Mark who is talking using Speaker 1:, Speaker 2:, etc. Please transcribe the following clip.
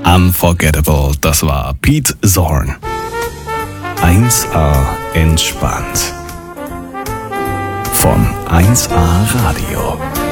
Speaker 1: Unforgettable, das war Pete Zorn. 1A entspannt. Von 1A Radio.